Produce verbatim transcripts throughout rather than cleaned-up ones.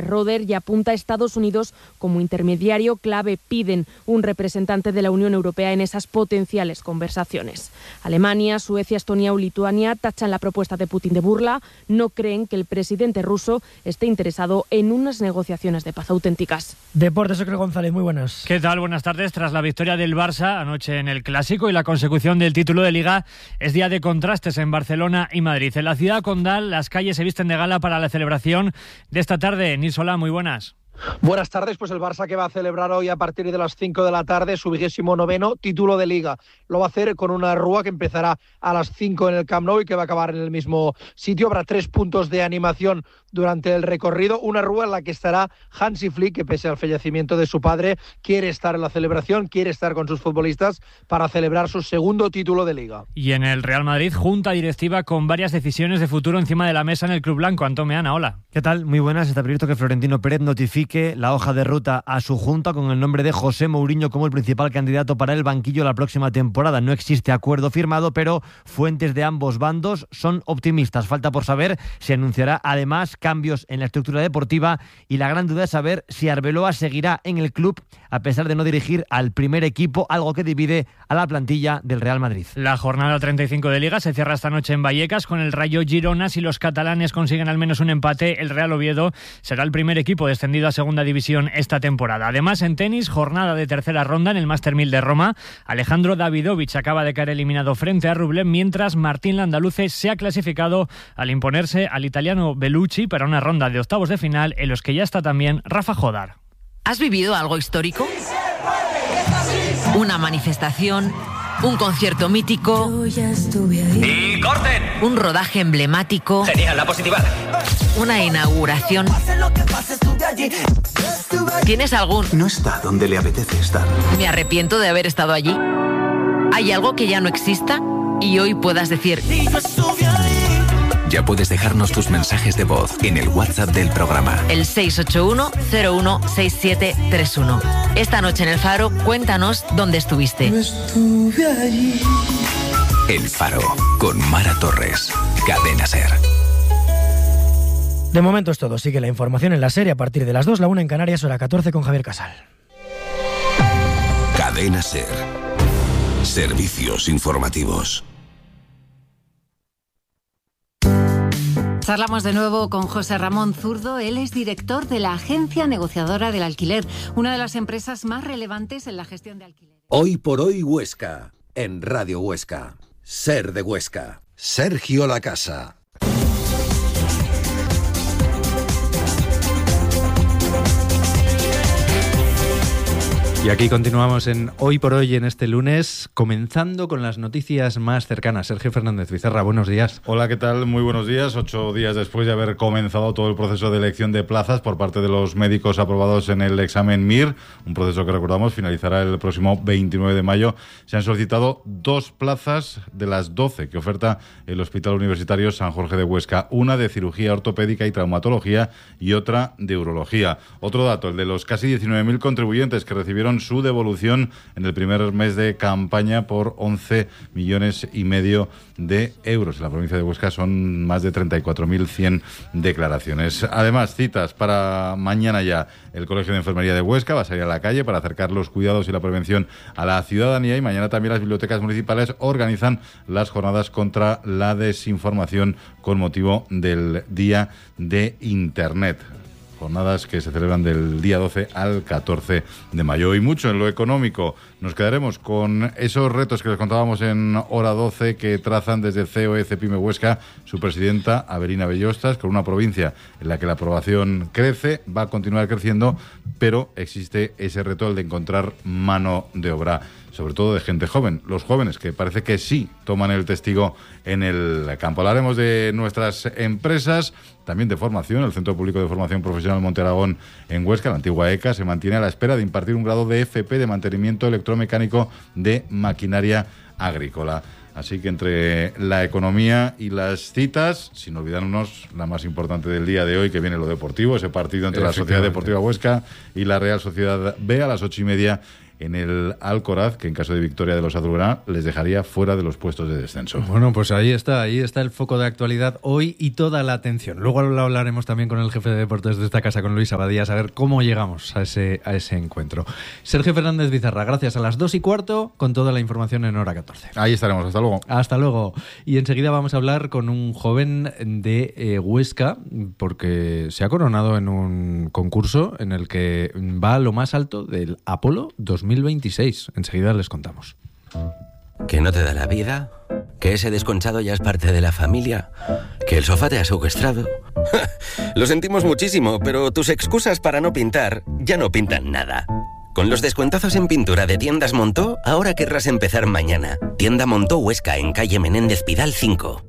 Roder y apunta a Estados Unidos como intermediario clave. Piden un representante de la Unión Europea en esas potenciales conversaciones. Alemania, Suecia, Estonia o Lituania tachan la propuesta de Putin de burla. No creen que el presidente ruso esté interesado en unas negociaciones de paz auténticas. Deportes, Ocre González, muy buenas. ¿Qué tal? Buenas tardes. Tras la victoria del Barça anoche en el Clásico y la consecución del título de Liga, es día de contrastes en Barcelona y Madrid. En la ciudad condal, las calles se visten de gala para la celebración de esta tarde. Nils Solá, muy buenas. Buenas tardes, pues el Barça que va a celebrar hoy a partir de las cinco de la tarde su vigésimo noveno título de Liga. Lo va a hacer con una rúa que empezará a las cinco en el Camp Nou y que va a acabar en el mismo sitio. Habrá tres puntos de animación durante el recorrido. Una rúa en la que estará Hansi Flick, que pese al fallecimiento de su padre, quiere estar en la celebración, quiere estar con sus futbolistas para celebrar su segundo título de Liga. Y en el Real Madrid, junta directiva con varias decisiones de futuro encima de la mesa en el Club Blanco. Antón Meana, hola. ¿Qué tal? Muy buenas. Está previsto que Florentino Pérez notifique la hoja de ruta a su junta con el nombre de José Mourinho como el principal candidato para el banquillo la próxima temporada. No existe acuerdo firmado, pero fuentes de ambos bandos son optimistas. Falta por saber si anunciará además cambios en la estructura deportiva y la gran duda es saber si Arbeloa seguirá en el club a pesar de no dirigir al primer equipo, algo que divide a la plantilla del Real Madrid. La jornada treinta y cinco de Liga se cierra esta noche en Vallecas con el Rayo Girona. Si los catalanes consiguen al menos un empate, el Real Oviedo será el primer equipo descendido a segunda división esta temporada. Además, en tenis, jornada de tercera ronda en el Master mil de Roma. Alejandro Davidovich acaba de caer eliminado frente a Rublev, mientras Martín Landaluce se ha clasificado al imponerse al italiano Bellucci para una ronda de octavos de final en los que ya está también Rafa Jodar. ¿Has vivido algo histórico? Una manifestación, un concierto mítico. ¡Y corten! Un rodaje emblemático. Genial, la positiva. Una inauguración. ¿Tienes algún? No está donde le apetece estar. Me arrepiento de haber estado allí. ¿Hay algo que ya no exista? Y hoy puedas decir... Ya puedes dejarnos tus mensajes de voz en el WhatsApp del programa. El seis ocho uno cero uno seis siete tres uno. Esta noche en El Faro, cuéntanos dónde estuviste. El Faro, con Mara Torres. Cadena SER. De momento es todo. Sigue la información en la serie a partir de las dos, la una en Canarias, hora catorce con Javier Casal. Cadena SER. Servicios informativos. Charlamos de nuevo con José Ramón Zurdo. Él es director de la Agencia Negociadora del Alquiler, una de las empresas más relevantes en la gestión de alquiler. Hoy por hoy Huesca, en Radio Huesca. SER de Huesca. Sergio Lacasa. Y aquí continuamos en Hoy por Hoy en este lunes, comenzando con las noticias más cercanas. Sergio Fernández Becerra, buenos días. Hola, ¿qué tal? Muy buenos días. Ocho días después de haber comenzado todo el proceso de elección de plazas por parte de los médicos aprobados en el examen M I R, un proceso que recordamos finalizará el próximo veintinueve de mayo, se han solicitado dos plazas de las doce que oferta el Hospital Universitario San Jorge de Huesca, una de cirugía ortopédica y traumatología y otra de urología. Otro dato, el de los casi diecinueve mil contribuyentes que recibieron su devolución en el primer mes de campaña por once millones y medio de euros. En la provincia de Huesca son más de treinta y cuatro mil cien declaraciones. Además, citas para mañana ya. El Colegio de Enfermería de Huesca va a salir a la calle para acercar los cuidados y la prevención a la ciudadanía, y mañana también las bibliotecas municipales organizan las jornadas contra la desinformación con motivo del Día de Internet. Jornadas que se celebran del día doce al catorce de mayo. Y mucho en lo económico. Nos quedaremos con esos retos que les contábamos en hora doce que trazan desde C O E Cepime Huesca su presidenta Averina Bellostas, con una provincia en la que la población crece, va a continuar creciendo, pero existe ese reto, el de encontrar mano de obra, sobre todo de gente joven. Los jóvenes que parece que sí toman el testigo en el campo. Hablaremos de nuestras empresas, también de formación. El Centro Público de Formación Profesional Monte Aragón en Huesca, la antigua E C A, se mantiene a la espera de impartir un grado de F P de mantenimiento electromecánico de maquinaria agrícola. Así que entre la economía y las citas, sin olvidarnos la más importante del día de hoy, que viene lo deportivo, ese partido entre la Sociedad Deportiva Huesca y la Real Sociedad B a las ocho y media en el Alcoraz, que en caso de victoria de los azulgrana les dejaría fuera de los puestos de descenso. Bueno, pues ahí está, ahí está el foco de actualidad hoy y toda la atención. Luego lo hablaremos también con el jefe de deportes de esta casa, con Luis Abadías, a ver cómo llegamos a ese, a ese encuentro. Sergio Fernández Bizarra, gracias. A las dos y cuarto con toda la información en Hora catorce. Ahí estaremos, hasta luego. Hasta luego. Y enseguida vamos a hablar con un joven de eh, Huesca, porque se ha coronado en un concurso en el que va a lo más alto del Apolo dos mil veintiséis. Enseguida les contamos. ¿Que no te da la vida? ¿Que ese desconchado ya es parte de la familia? ¿Que el sofá te ha secuestrado? Lo sentimos muchísimo, pero tus excusas para no pintar ya no pintan nada. Con los descuentazos en pintura de Tiendas Montó, ahora querrás empezar mañana. Tienda Montó Huesca, en calle Menéndez Pidal cinco.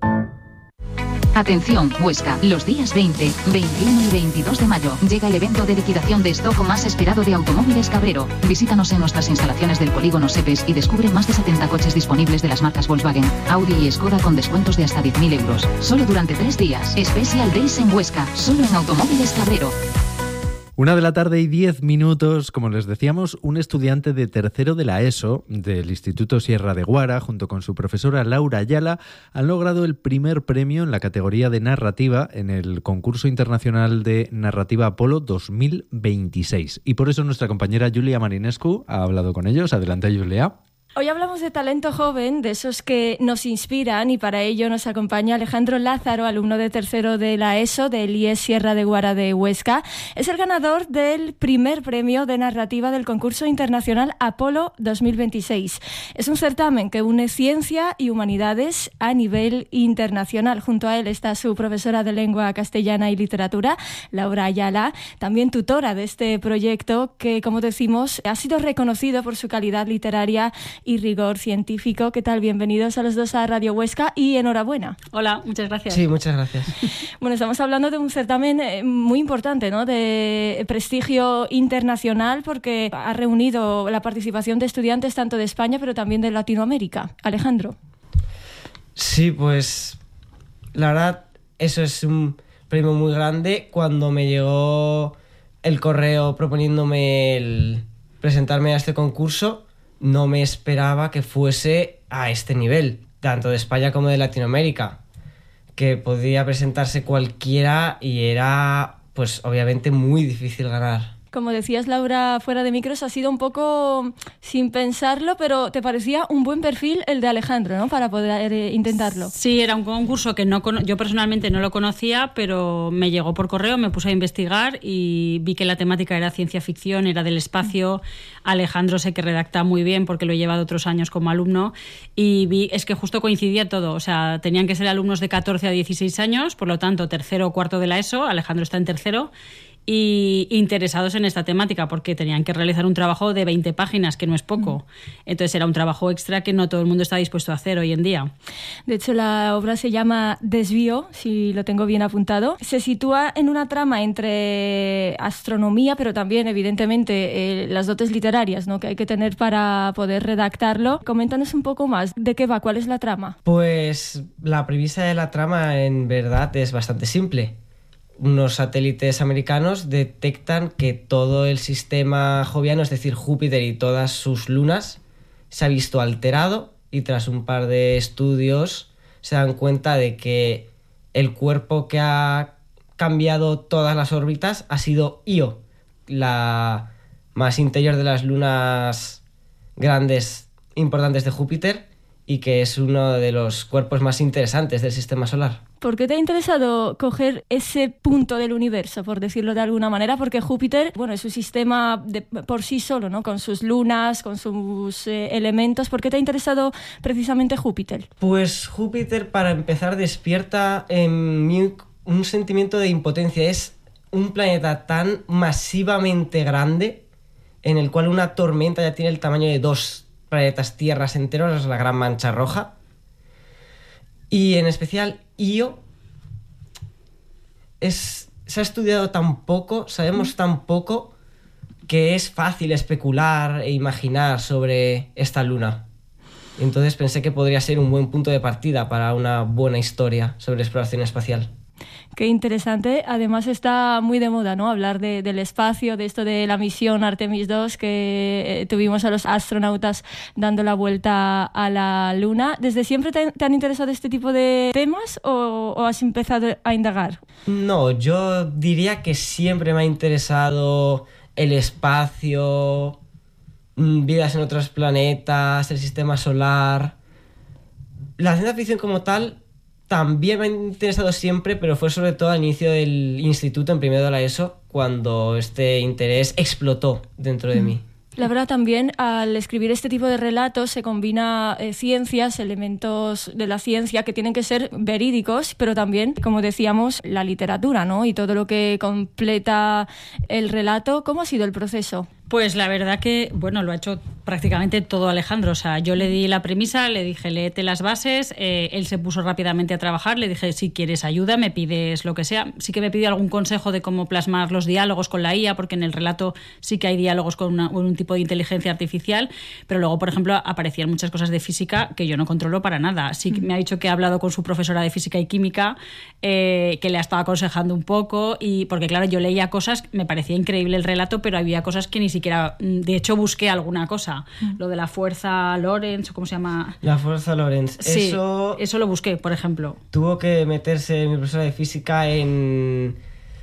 Atención, Huesca, los días veinte, veintiuno y veintidós de mayo llega el evento de liquidación de stock más esperado de Automóviles Cabrero. Visítanos en nuestras instalaciones del polígono Sepes y descubre más de setenta coches disponibles de las marcas Volkswagen, Audi y Skoda con descuentos de hasta diez mil euros. Solo durante tres días. Special Days en Huesca, solo en Automóviles Cabrero. Una de la tarde y diez minutos, como les decíamos, un estudiante de tercero de la ESO del Instituto Sierra de Guara, junto con su profesora Laura Ayala, han logrado el primer premio en la categoría de narrativa en el concurso internacional de narrativa Apolo dos mil veintiséis. Y por eso nuestra compañera Julia Marinescu ha hablado con ellos. Adelante, Julia. Hoy hablamos de talento joven, de esos que nos inspiran, y para ello nos acompaña Alejandro Lázaro, alumno de tercero de la ESO del I E S Sierra de Guara de Huesca. Es el ganador del primer premio de narrativa del concurso internacional Apolo dos mil veintiséis. Es un certamen que une ciencia y humanidades a nivel internacional. Junto a él está su profesora de lengua castellana y literatura, Laura Ayala, también tutora de este proyecto que, como decimos, ha sido reconocido por su calidad literaria y rigor científico. ¿Qué tal? Bienvenidos a los dos a Radio Huesca y enhorabuena. Hola, muchas gracias. Sí, muchas gracias. Bueno, estamos hablando de un certamen muy importante, ¿no? De prestigio internacional, porque ha reunido la participación de estudiantes tanto de España pero también de Latinoamérica. Alejandro. Sí, pues la verdad, eso es un premio muy grande. Cuando me llegó el correo proponiéndome el presentarme a este concurso, no me esperaba que fuese a este nivel, tanto de España como de Latinoamérica, que podía presentarse cualquiera y era, pues obviamente, muy difícil ganar. Como decías, Laura, fuera de micros, ha sido un poco sin pensarlo, pero te parecía un buen perfil el de Alejandro, ¿no? Para poder eh, intentarlo. Sí, era un concurso que no yo personalmente no lo conocía, pero me llegó por correo, me puse a investigar y vi que la temática era ciencia ficción, era del espacio. Alejandro sé que redacta muy bien porque lo he llevado otros años como alumno, y vi, es que justo coincidía todo, o sea, tenían que ser alumnos de catorce a dieciséis años, por lo tanto, tercero o cuarto de la ESO, Alejandro está en tercero, y interesados en esta temática porque tenían que realizar un trabajo de veinte páginas, que no es poco. Entonces era un trabajo extra que no todo el mundo está dispuesto a hacer hoy en día. De hecho, la obra se llama Desvío, si lo tengo bien apuntado. Se sitúa en una trama entre astronomía, pero también, evidentemente, eh, las dotes literarias, ¿no?, que hay que tener para poder redactarlo. Coméntanos un poco más de qué va, cuál es la trama. Pues la premisa de la trama, en verdad, es bastante simple. Unos satélites americanos detectan que todo el sistema joviano, es decir, Júpiter y todas sus lunas, se ha visto alterado, y tras un par de estudios se dan cuenta de que el cuerpo que ha cambiado todas las órbitas ha sido Io, la más interior de las lunas grandes importantes de Júpiter, y que es uno de los cuerpos más interesantes del sistema solar. ¿Por qué te ha interesado coger ese punto del universo, por decirlo de alguna manera? Porque Júpiter, bueno, es un sistema de, por sí solo, ¿no?, con sus lunas, con sus eh, elementos. ¿Por qué te ha interesado precisamente Júpiter? Pues Júpiter, para empezar, despierta en mí un sentimiento de impotencia. Es un planeta tan masivamente grande, en el cual una tormenta ya tiene el tamaño de dos planetas tierras enteros, la Gran Mancha Roja. Y en especial Io es, se ha estudiado tan poco, sabemos tan poco, que es fácil especular e imaginar sobre esta luna. Entonces pensé que podría ser un buen punto de partida para una buena historia sobre exploración espacial. Qué interesante. Además está muy de moda, ¿no? Hablar de, del espacio, de esto de la misión Artemis dos, que eh, tuvimos a los astronautas dando la vuelta a la Luna. ¿Desde siempre te, te han interesado este tipo de temas o, o has empezado a indagar? No, yo diría que siempre me ha interesado el espacio, vidas en otros planetas, el sistema solar. La ciencia ficción como tal también me ha interesado siempre, pero fue sobre todo al inicio del instituto, en primero de la ESO, cuando este interés explotó dentro de mí. La verdad también, al escribir este tipo de relatos se combina eh, ciencias, elementos de la ciencia que tienen que ser verídicos, pero también, como decíamos, la literatura, ¿no? Y todo lo que completa el relato. ¿Cómo ha sido el proceso? Pues la verdad que, bueno, lo ha hecho prácticamente todo Alejandro. O sea, yo le di la premisa, le dije, léete las bases, eh, él se puso rápidamente a trabajar, le dije, si quieres ayuda, me pides lo que sea. Sí que me pidió algún consejo de cómo plasmar los diálogos con la I A, porque en el relato sí que hay diálogos con una, un tipo de inteligencia artificial, pero luego, por ejemplo, aparecían muchas cosas de física que yo no controlo para nada. Sí que me ha dicho que ha hablado con su profesora de física y química, eh, que le ha estado aconsejando un poco, y porque claro, yo leía cosas, me parecía increíble el relato, pero había cosas que ni siquiera de hecho busqué alguna cosa, mm. lo de la fuerza Lorentz, ¿cómo se llama? La fuerza Lorentz, sí, eso eso lo busqué, por ejemplo. Tuvo que meterse mi profesora de física en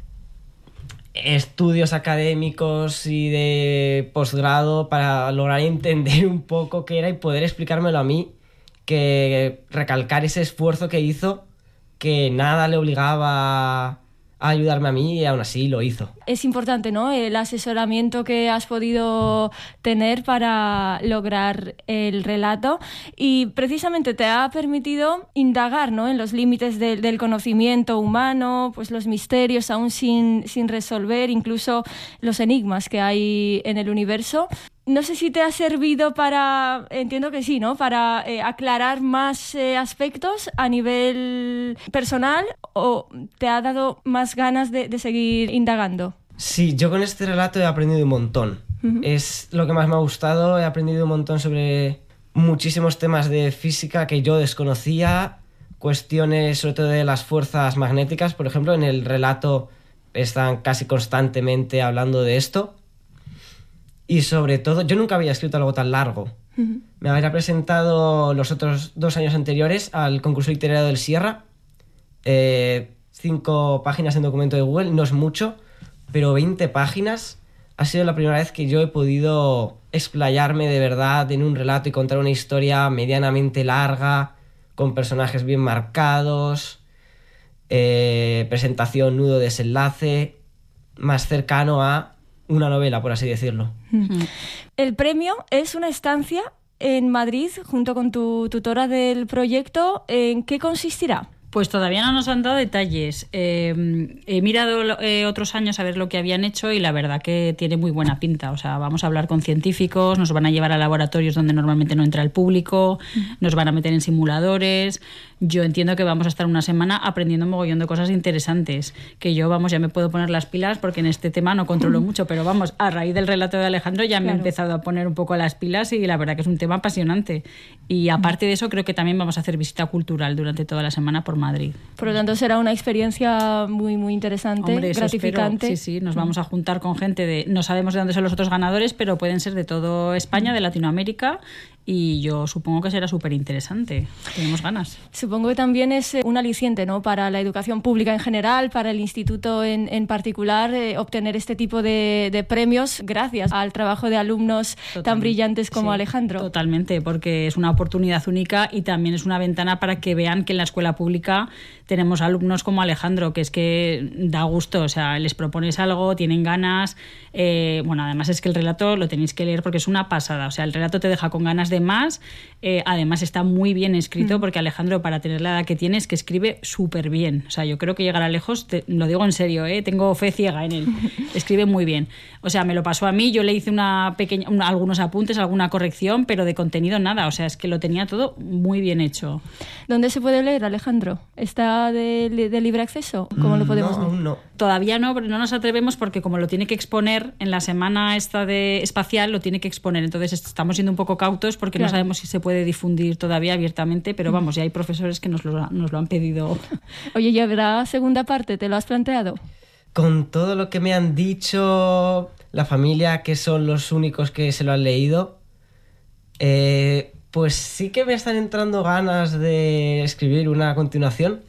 estudios académicos y de posgrado para lograr entender un poco qué era y poder explicármelo a mí, que recalcar ese esfuerzo que hizo, que nada le obligaba a ayudarme a mí, y aún así lo hizo. Es importante, ¿no?, el asesoramiento que has podido tener para lograr el relato, y precisamente te ha permitido indagar, ¿no?, en los límites de, del conocimiento humano, pues los misterios aún sin, sin resolver, incluso los enigmas que hay en el universo. No sé si te ha servido para, entiendo que sí, ¿no?, para eh, aclarar más eh, aspectos a nivel personal, o te ha dado más ganas de, de seguir indagando. Sí, yo con este relato he aprendido un montón. Uh-huh. Es lo que más me ha gustado. He aprendido un montón sobre muchísimos temas de física que yo desconocía, cuestiones sobre todo de las fuerzas magnéticas. Por ejemplo, en el relato están casi constantemente hablando de esto. Y sobre todo, yo nunca había escrito algo tan largo. Uh-huh. Me había presentado los otros dos años anteriores al concurso literario del Sierra. Eh, cinco páginas en documento de Google, no es mucho, pero veinte páginas ha sido la primera vez que yo he podido explayarme de verdad en un relato y contar una historia medianamente larga, con personajes bien marcados, eh, presentación, nudo, desenlace, más cercano a una novela, por así decirlo. El premio es una estancia en Madrid junto con tu tutora del proyecto. ¿En qué consistirá? Pues todavía no nos han dado detalles. Eh, he mirado eh, otros años a ver lo que habían hecho y la verdad que tiene muy buena pinta. O sea, vamos a hablar con científicos, nos van a llevar a laboratorios donde normalmente no entra el público, uh-huh. nos van a meter en simuladores. Yo entiendo que vamos a estar una semana aprendiendo un mogollón de cosas interesantes, que yo, vamos, ya me puedo poner las pilas porque en este tema no controlo mucho, pero vamos, a raíz del relato de Alejandro ya me claro. he empezado a poner un poco las pilas y la verdad que es un tema apasionante. Y aparte de eso, creo que también vamos a hacer visita cultural durante toda la semana por Madrid. Por lo tanto, será una experiencia muy, muy interesante, Hombre, gratificante. Espero. Sí, sí, nos vamos a juntar con gente de... No sabemos de dónde son los otros ganadores, pero pueden ser de todo España, de Latinoamérica, y yo supongo que será súper interesante. Tenemos ganas. Supongo que también es un aliciente, ¿no?, para la educación pública en general, para el instituto en, en particular, eh, obtener este tipo de, de premios gracias al trabajo de alumnos Totalmente. tan brillantes como sí, Alejandro. Totalmente, porque es una oportunidad única y también es una ventana para que vean que en la escuela pública tenemos alumnos como Alejandro, que es que da gusto, o sea, les propones algo, tienen ganas. Eh, bueno, además es que el relato lo tenéis que leer porque es una pasada, o sea, el relato te deja con ganas de más, eh, además está muy bien escrito, mm. porque Alejandro, para tener la edad que tiene, es que escribe súper bien, o sea, yo creo que llegará lejos, te, lo digo en serio, eh, tengo fe ciega en él, escribe muy bien, o sea, me lo pasó a mí, yo le hice una pequeña, una, algunos apuntes, alguna corrección, pero de contenido nada, o sea, es que lo tenía todo muy bien hecho. ¿Dónde se puede leer, Alejandro? ¿Está de, de libre acceso? ¿Cómo lo podemos no, leer? Aún no. Todavía no, pero no nos atrevemos porque como lo tiene que exponer, exponer en la semana esta de espacial, lo tiene que exponer. Entonces estamos siendo un poco cautos porque claro. no sabemos si se puede difundir todavía abiertamente, pero vamos, ya hay profesores que nos lo, nos lo han pedido. Oye, ¿y habrá segunda parte? ¿Te lo has planteado? Con todo lo que me han dicho la familia, que son los únicos que se lo han leído, eh, pues sí que me están entrando ganas de escribir una continuación,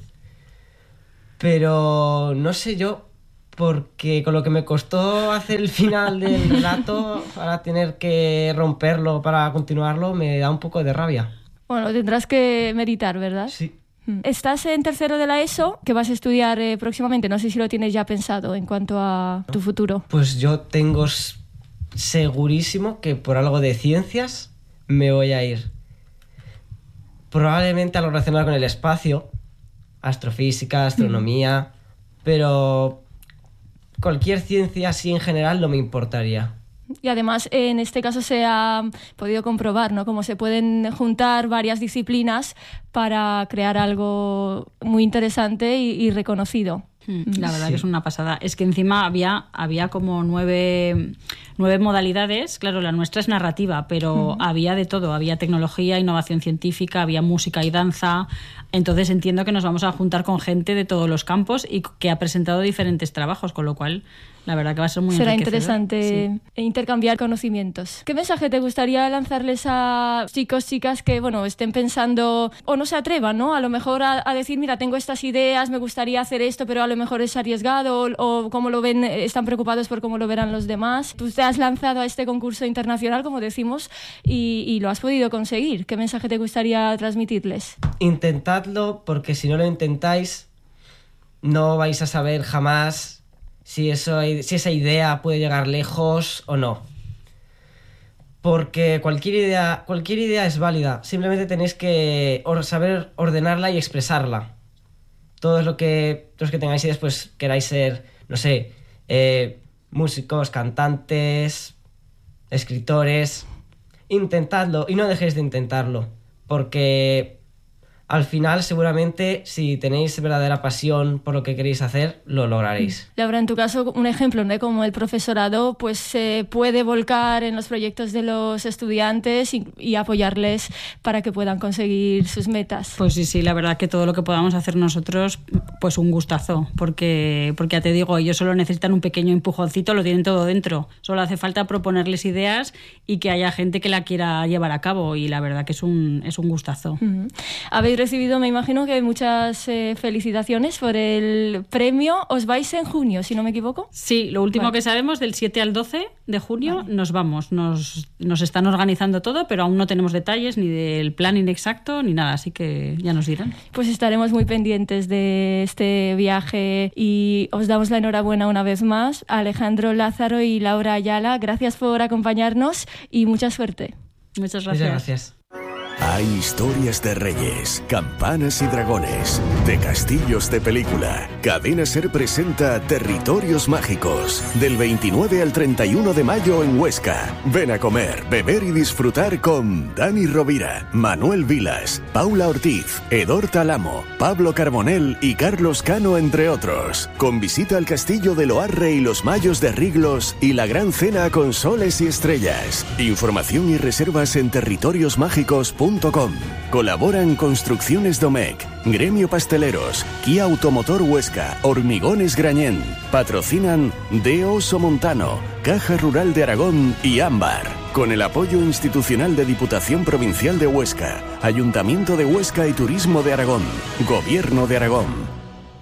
pero no sé yo, porque con lo que me costó hacer el final del relato, ahora tener que romperlo para continuarlo, me da un poco de rabia. Bueno, tendrás que meditar, ¿verdad? Sí. Estás en tercero de la ESO, que vas a estudiar eh, próximamente. No sé si lo tienes ya pensado en cuanto a tu futuro. Pues yo tengo segurísimo que por algo de ciencias me voy a ir. Probablemente algo relacionado con el espacio, astrofísica, astronomía, mm. pero cualquier ciencia así en general no me importaría. Y además en este caso se ha podido comprobar, ¿no?, cómo se pueden juntar varias disciplinas para crear algo muy interesante y, y reconocido. La verdad sí. que es una pasada. Es que encima había, había como nueve, nueve modalidades. Claro, la nuestra es narrativa, pero mm. había de todo. Había tecnología, innovación científica, había música y danza. Entonces entiendo que nos vamos a juntar con gente de todos los campos y que ha presentado diferentes trabajos, con lo cual la verdad que va a ser muy Será enriquecedor. interesante sí. intercambiar conocimientos. ¿Qué mensaje te gustaría lanzarles a chicos, chicas que bueno estén pensando o no se atrevan, ¿no? A lo mejor a, a decir, mira, tengo estas ideas, me gustaría hacer esto, pero a lo mejor es arriesgado, o, o cómo lo ven, están preocupados por cómo lo verán los demás. Tú te has lanzado a este concurso internacional, como decimos, y, y lo has podido conseguir. ¿Qué mensaje te gustaría transmitirles? Intentadlo, porque si no lo intentáis, no vais a saber jamás si, eso, si esa idea puede llegar lejos o no. Porque cualquier idea, cualquier idea es válida. Simplemente tenéis que or- saber ordenarla y expresarla. Todos lo que, los que tengáis ideas, pues queráis ser, no sé, eh, músicos, cantantes, escritores. Intentadlo y no dejéis de intentarlo. Porque al final, seguramente, si tenéis verdadera pasión por lo que queréis hacer, lo lograréis. Laura, en tu caso, un ejemplo, ¿no?, como el profesorado pues se puede volcar en los proyectos de los estudiantes y, y apoyarles para que puedan conseguir sus metas. Pues sí, sí, la verdad que todo lo que podamos hacer nosotros, pues un gustazo, porque, porque ya te digo, ellos solo necesitan un pequeño empujoncito, lo tienen todo dentro. Solo hace falta proponerles ideas y que haya gente que la quiera llevar a cabo, y la verdad que es un, es un gustazo. Uh-huh. Habéis recibido, me imagino, que muchas eh, felicitaciones por el premio. Os vais en junio, si no me equivoco. Sí, lo último vale. que sabemos, del siete al doce de junio vale. nos vamos. Nos, nos están organizando todo, pero aún no tenemos detalles ni del planning exacto ni nada, así que ya nos dirán. Pues estaremos muy pendientes de este viaje y os damos la enhorabuena una vez más a Alejandro Lázaro y Laura Ayala. Gracias por acompañarnos y mucha suerte. Muchas gracias. Muchas gracias. Hay historias de reyes, campanas y dragones, de castillos de película. Cadena Ser presenta Territorios Mágicos, del veintinueve al treinta y uno de mayo en Huesca. Ven a comer, beber y disfrutar con Dani Rovira, Manuel Vilas, Paula Ortiz, Edor Talamo, Pablo Carbonell y Carlos Cano, entre otros. Con visita al castillo de Loarre y los Mayos de Riglos y la gran cena con soles y estrellas. Información y reservas en territorios mágicos punto com. Colaboran Construcciones Domecq, Gremio Pasteleros, Kia Automotor Huesca, Hormigones Grañén. Patrocinan De Oso Montano, Caja Rural de Aragón y Ámbar. Con el apoyo institucional de Diputación Provincial de Huesca, Ayuntamiento de Huesca y Turismo de Aragón, Gobierno de Aragón.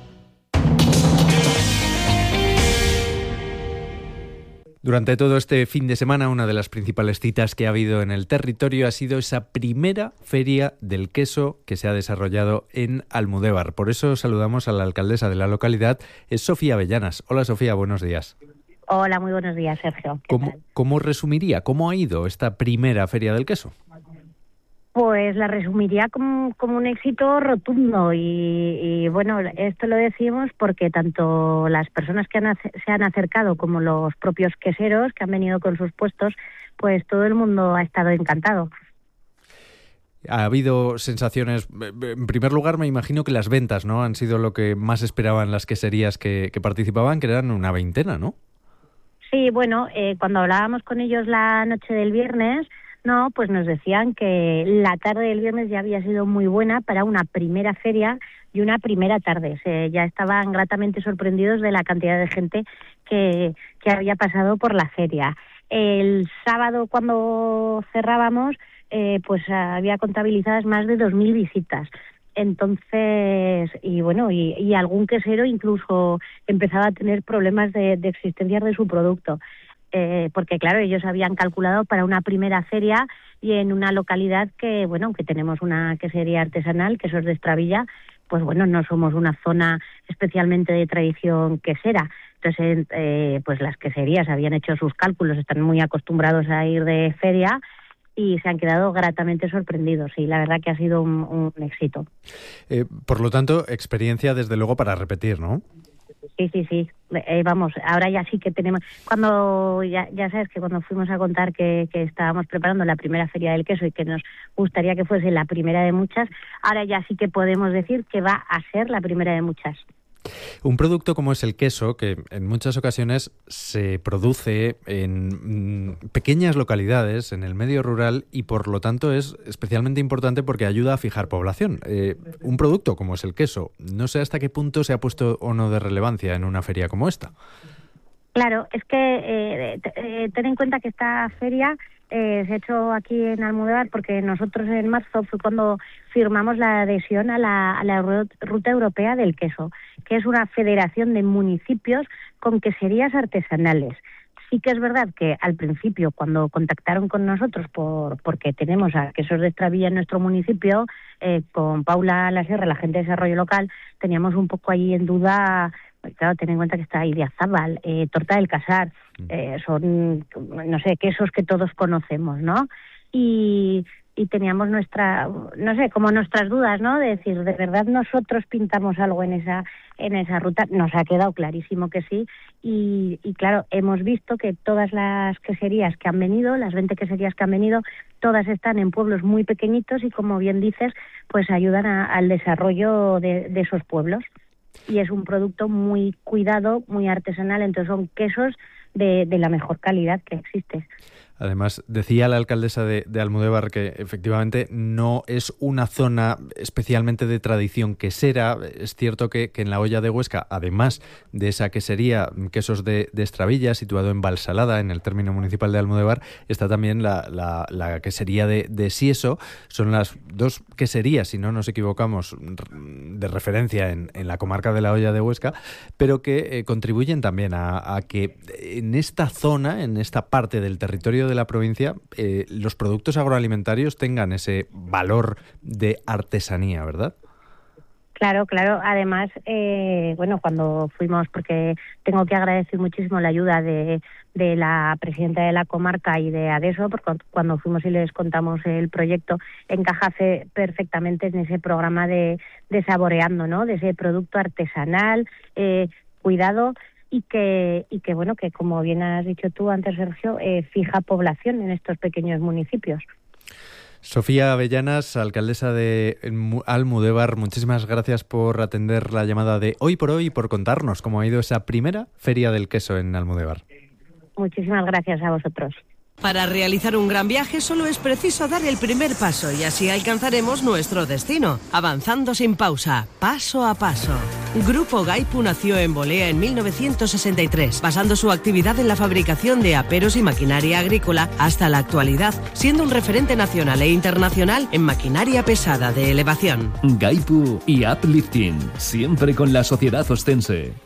Durante todo este fin de semana, una de las principales citas que ha habido en el territorio ha sido esa primera feria del queso que se ha desarrollado en Almudévar. Por eso saludamos a la alcaldesa de la localidad, es Sofía Avellanas. Hola Sofía, buenos días. Hola, muy buenos días, Sergio. ¿Cómo, ¿Cómo resumiría, cómo ha ido esta primera feria del queso? Pues la resumiría como, como un éxito rotundo y, y bueno, esto lo decimos porque tanto las personas que han, se han acercado como los propios queseros que han venido con sus puestos, pues todo el mundo ha estado encantado. Ha habido sensaciones, en primer lugar me imagino que las ventas, ¿no?, han sido lo que más esperaban las queserías que, que participaban, que eran una veintena, ¿no? Sí, bueno, eh, cuando hablábamos con ellos la noche del viernes, no, pues nos decían que la tarde del viernes ya había sido muy buena para una primera feria y una primera tarde. Se, ya estaban gratamente sorprendidos de la cantidad de gente que, que había pasado por la feria. El sábado, cuando cerrábamos, eh, pues había contabilizadas más de dos mil visitas. Entonces, y bueno, y, y algún quesero incluso empezaba a tener problemas de, de existencia de su producto. Eh, porque claro, ellos habían calculado para una primera feria y en una localidad que, bueno, que tenemos una quesería artesanal, Quesos de Estravilla, pues bueno, no somos una zona especialmente de tradición quesera. Entonces, eh, pues las queserías habían hecho sus cálculos, están muy acostumbrados a ir de feria y se han quedado gratamente sorprendidos. Y la verdad que ha sido un, un éxito. Eh, por lo tanto, experiencia desde luego para repetir, ¿no? Sí, sí, sí. Eh, vamos, ahora ya sí que tenemos... Cuando ya, ya sabes que cuando fuimos a contar que, que estábamos preparando la primera feria del queso y que nos gustaría que fuese la primera de muchas, ahora ya sí que podemos decir que va a ser la primera de muchas. Un producto como es el queso, que en muchas ocasiones se produce en mm, pequeñas localidades, en el medio rural, y por lo tanto es especialmente importante porque ayuda a fijar población. Eh, un producto como es el queso, no sé hasta qué punto se ha puesto o no de relevancia en una feria como esta. Claro, es que eh, eh, ten en cuenta que esta feria eh, se ha hecho aquí en Almudévar porque nosotros en marzo fue cuando firmamos la adhesión a la, a la Ruta Europea del Queso, que es una federación de municipios con queserías artesanales. Sí que es verdad que al principio, cuando contactaron con nosotros, por porque tenemos a Quesos de Estravilla en nuestro municipio, eh, con Paula Lasierra, la gente de desarrollo local, teníamos un poco ahí en duda. Claro, ten en cuenta que está Idiazábal, eh, Torta del Casar, eh, son, no sé, quesos que todos conocemos, ¿no? Y, y teníamos nuestra, no sé, como nuestras dudas, ¿no? De decir, ¿de verdad nosotros pintamos algo en esa en esa ruta? Nos ha quedado clarísimo que sí. Y, y claro, hemos visto que todas las queserías que han venido, las veinte queserías que han venido, todas están en pueblos muy pequeñitos y, como bien dices, pues ayudan a, al desarrollo de, de esos pueblos. Y es un producto muy cuidado, muy artesanal, entonces son quesos de, de la mejor calidad que existe. Además, decía la alcaldesa de, de Almudévar que efectivamente no es una zona especialmente de tradición quesera. Es cierto que, que en la Olla de Huesca, además de esa quesería Quesos de, de Estravilla, situado en Valsalada, en el término municipal de Almudévar, está también la, la, la quesería de, de Sieso. Son las dos queserías, si no nos equivocamos, de referencia en, en la comarca de la Olla de Huesca, pero que eh, contribuyen también a, a que en esta zona, en esta parte del territorio de la provincia, eh, los productos agroalimentarios tengan ese valor de artesanía, ¿verdad? Claro, claro. Además, eh, bueno, cuando fuimos, porque tengo que agradecer muchísimo la ayuda de, de la presidenta de la comarca y de ADESO, porque cuando fuimos y les contamos el proyecto, encaja perfectamente en ese programa de, de Saboreando, ¿no? De ese producto artesanal, eh, cuidado, y que y que bueno, que como bien has dicho tú antes, Sergio, eh, fija población en estos pequeños municipios. Sofía Avellanas, alcaldesa de Almudévar, muchísimas gracias por atender la llamada de Hoy por Hoy y por contarnos cómo ha ido esa primera Feria del Queso en Almudévar. Muchísimas gracias a vosotros. Para realizar un gran viaje solo es preciso dar el primer paso y así alcanzaremos nuestro destino, avanzando sin pausa, paso a paso. Grupo Gaipu nació en Bolea en mil novecientos sesenta y tres, basando su actividad en la fabricación de aperos y maquinaria agrícola hasta la actualidad, siendo un referente nacional e internacional en maquinaria pesada de elevación. Gaipu y Uplifting, siempre con la sociedad ostense.